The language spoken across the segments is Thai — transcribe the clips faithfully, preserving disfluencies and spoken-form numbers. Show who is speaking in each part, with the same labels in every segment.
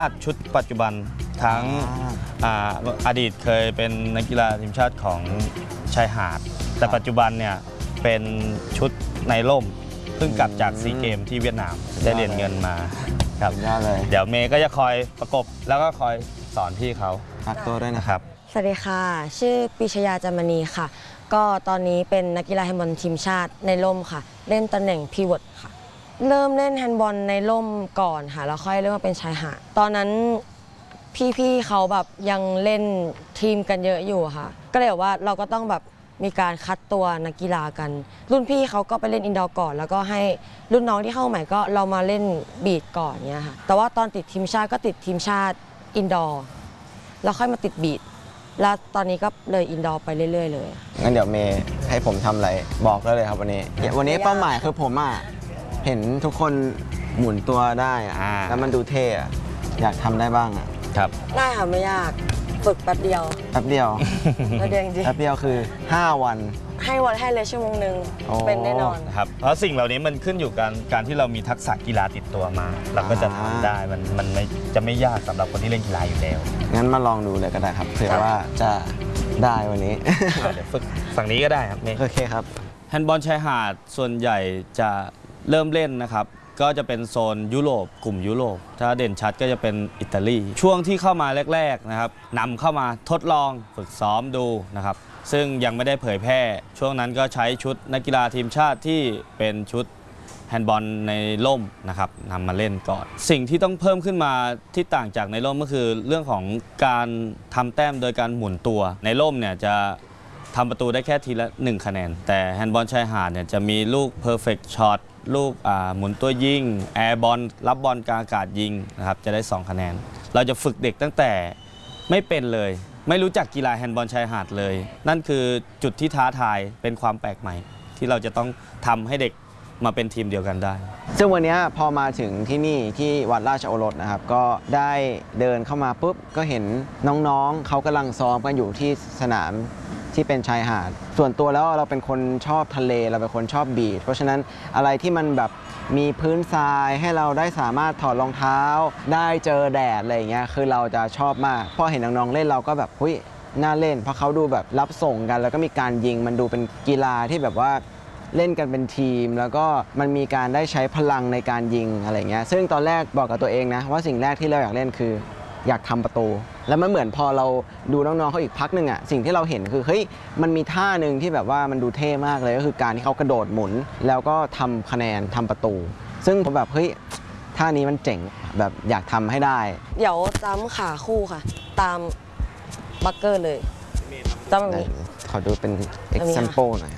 Speaker 1: ชุดปัจจุบันทั้ง อ, อดีตเคยเป็นนักกีฬาทีมชาติของชายหาดแต่ปัจจุบันเนี่ยเป็นชุดในร่มเพิ่งกลับจากซีเกมที่เวียดนามได้เหรียญเงินมาครับเดี๋ยวเมย์ก็จะคอยประกบแล้วก็คอยสอนพี่เขา
Speaker 2: ฝากตัวด้วยนะครับ
Speaker 3: สวัสดีค่ะชื่อปิชยาจามณีค่ะก็ตอนนี้เป็นนักกีฬาแฮนด์บอลทีมชาติในร่มค่ะเล่นตำแหน่งพีวอตค่ะเริ่มเล่นแฮนด์บอลในร่มก่อนค่ะแล้วค่อยเริ่มมาเป็นชายหาดตอนนั้นพี่ๆเขาแบบยังเล่นทีมกันเยอะอยู่ค่ะก็เลยว่าเราก็ต้องแบบมีการคัดตัวนักกีฬากันรุ่นพี่เขาก็ไปเล่นอินดอร์ก่อนแล้วก็ให้รุ่นน้องที่เข้าใหม่ก็เรามาเล่นบีดก่อนเนี้ยค่ะแต่ว่าตอนติดทีมชาติก็ติดทีมชาติอินดอร์แล้วค่อยมาติดบีดแล้วตอนนี้ก็เลยอินดอร์ไปเรื่อยๆเลย
Speaker 2: งั้นเดี๋ยวเมย์ให้ผมทำอะไรบอกได้เลยครับวันนี้วันนี้เป้าหมายคือผมอ่ะเห็นทุกคนหมุนตัวได้อ่ะแล้วมันดูเท่อะอยากทำได้บ้างอ่ะ
Speaker 1: ครับ
Speaker 3: ได้ค่ะไม่ยากฝึกแป๊บเดียว
Speaker 2: แป๊บเดียว
Speaker 3: แป๊บเดียวจริง
Speaker 2: แป๊บเดียวคือห้าวัน
Speaker 3: ให้วันให้เลยชั่วโมงหนึ่งเป็นแน่นอน
Speaker 1: ครับเพราะสิ่งเหล่านี้มันขึ้นอยู่กับการที่เรามีทักษะกีฬาติดตัวมาเราก็จะทำได้มันมันไม่จะไม่ยากสำหรับคนที่เล่นกีฬาอยู่แล้ว
Speaker 2: งั้นมาลองดูเลยก็ได้ครับเผื่อว่าจะได้วันนี้
Speaker 1: เดี๋ยวฝึกฝั่งนี้ก็ได้ครับ
Speaker 2: โอเคครับ
Speaker 1: แฮนด์บอลชายหาดส่วนใหญ่จะเริ่มเล่นนะครับก็จะเป็นโซนยุโรปกลุ่มยุโรปถ้าเด่นชัดก็จะเป็นอิตาลีช่วงที่เข้ามาแรกๆนะครับนำเข้ามาทดลองฝึกซ้อมดูนะครับซึ่งยังไม่ได้เผยแพร่ช่วงนั้นก็ใช้ชุดนักกีฬาทีมชาติที่เป็นชุดแฮนด์บอลในร่มนะครับนำมาเล่นก่อนสิ่งที่ต้องเพิ่มขึ้นมาที่ต่างจากในร่มก็คือเรื่องของการทำแต้มโดยการหมุนตัวในร่มเนี่ยจะทำประตูได้แค่ทีละหนึ่งคะแนนแต่แฮนด์บอลชายหาดเนี่ยจะมีลูก perfect shot ลูกหมุนตัวยิงแอร์บอลรับบอลกลางอากาศยิงนะครับจะได้สองคะแนนเราจะฝึกเด็กตั้งแต่ไม่เป็นเลยไม่รู้จักกีฬาแฮนด์บอลชายหาดเลยนั่นคือจุดที่ท้าทายเป็นความแปลกใหม่ที่เราจะต้องทำให้เด็กมาเป็นทีมเดียวกันได้
Speaker 2: ซึ่งวันนี้พอมาถึงที่นี่ที่วัดราชโอรสนะครับก็ได้เดินเข้ามาปุ๊บก็เห็นน้องๆเขากำลังซ้อมกันอยู่ที่สนามที่เป็นชายหาดส่วนตัวแล้วเราเป็นคนชอบทะเลเราเป็นคนชอบบีชเพราะฉะนั้นอะไรที่มันแบบมีพื้นทรายให้เราได้สามารถถอดรองเท้าได้เจอแดดอะไรอย่างเงี้ยคือเราจะชอบมากพอเห็นน้องๆเล่นเราก็แบบเฮ้ยน่าเล่นเพราะเขาดูแบบรับส่งกันแล้วก็มีการยิงมันดูเป็นกีฬาที่แบบว่าเล่นกันเป็นทีมแล้วก็มันมีการได้ใช้พลังในการยิงอะไรเงี้ยซึ่งตอนแรกบอกกับตัวเองนะว่าสิ่งแรกที่เราอยากเล่นคืออยากทำประตูแล้วมันเหมือนพอเราดูน้องๆเขาอีกพักหนึ่งอ่ะสิ่งที่เราเห็นคือเฮ้ยมันมีท่าหนึ่งที่แบบว่ามันดูเท่มากเลยก็คือการที่เขากระโดดหมุนแล้วก็ทำคะแนนทำประตูซึ่งผมแบบเฮ้ยท่านี้มันเจ๋งแบบอยากทำให้ได้
Speaker 3: เดี๋ยวจ้ำขาคู่ค่ะตามบัคเกอร์เลยจ้ำแบบนี้
Speaker 2: ขอดูเป็น example หน่อย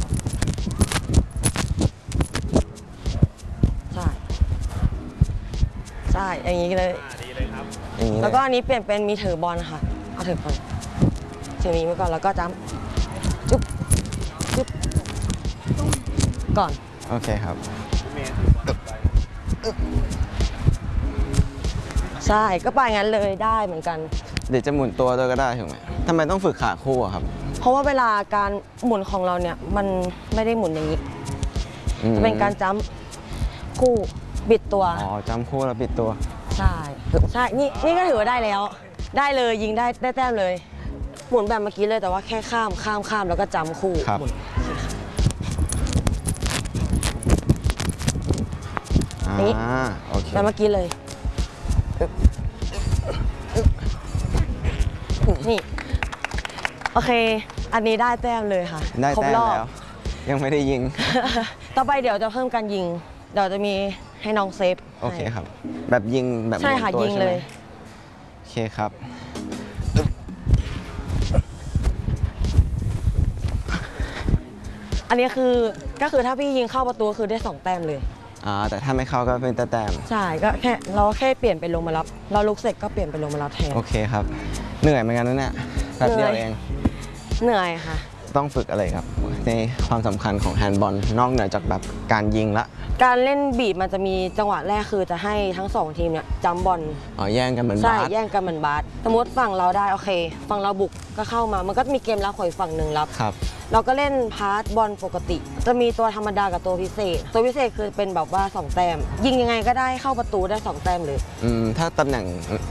Speaker 3: ใช่ใช่อย่างนี้เลยแล้วก็อันนี้เปลี่ยนเป็นมีถือบอลค่ะเอาถือบอลถือนี้ไว้ก่อนแล้วก็จ้ำจุ๊บจุ๊บก่อน
Speaker 2: โอเคครับ
Speaker 3: ใช่ก็ไปงั้นเลยได้เหมือนกัน
Speaker 2: เดี๋ยวจะหมุนตัวด้วยก็ได้ถูกไหมทำไมต้องฝึกขาคู่ครับ
Speaker 3: เพราะว่าเวลาการหมุนของเราเนี่ยมันไม่ได้หมุนอย่างนี้จะเป็นการจ้ำคู่บิดตัว
Speaker 2: อ๋อจ้ำคู่แล้วบิดตัว
Speaker 3: ใช่ใช่นี่นี่ก็ถือว่าได้แล้วได้เลยยิงได้ได้แต้มเลยหมุนแบบเมื่อกี้เลยแต่ว่าแค่ข้ามข้ามข้ามแล้วก็จำคู่
Speaker 2: ครับ
Speaker 3: นี่แบบเมื่อกี้เลยนี่โอเคอันนี้ได้แต้มเลยค่ะ
Speaker 2: ได้แต้มแล้วยังไม่ได้ยิง
Speaker 3: ต่อไปเดี๋ยวจะเพิ่มการยิงเดี๋ยวจะมีให้น้องเซฟ
Speaker 2: โอเคครับแบบยิงแบบ
Speaker 3: ใช่ค่ะยิงเลย
Speaker 2: โอเคครับ
Speaker 3: อันนี้คือก็คือถ้าพี่ยิงเข้าประตูคือได้สองแต้มเลย
Speaker 2: อ่าแต่ถ้าไม่เข้าก็เป็นแต้ม
Speaker 3: ใช่ก็แค่เราแค่เปลี่ยนเป็นลงมารับเราลุกเสร็จก็เปลี่ยนเป็นลงมารับแทน
Speaker 2: โอเคครับเหนื่อยเหมือนกันนะเนี่ยแป๊บเดียวเอง
Speaker 3: เหนื่อยค่ะ
Speaker 2: ต้องฝึกอะไรครับในความสำคัญของแฮนด์บอลนอกเหนือจากแบบการยิงละ
Speaker 3: การเล่นบีบมันจะมีจังหวะแรกคือจะให้ทั้งสองทีมเนี่ยจัมบอล
Speaker 2: อ๋อแย่งกันเหมือนบาส
Speaker 3: ใช่แย่งกันเหมือนบาสสมมติฝั่งเราได้โอเคฝั่งเราบุกก็เข้ามามันก็มีเกมรับของอีกฝั่งหนึ่งรับ
Speaker 2: ครับ
Speaker 3: เราก็เล่นพาสบอลปกติ จะมีตัวธรรมดากับตัวพิเศษ ตัวพิเศษคือเป็นแบบว่าสองแต้มยิงยังไงก็ได้เข้าประตูได้สองแต้มเลย
Speaker 2: อืมถ้าตำแหน่ง